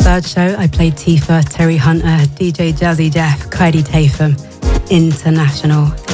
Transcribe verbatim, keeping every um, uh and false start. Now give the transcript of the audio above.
third show, I played Tifa, Terry Hunter, D J Jazzy Jeff, Kylie Tatham, International,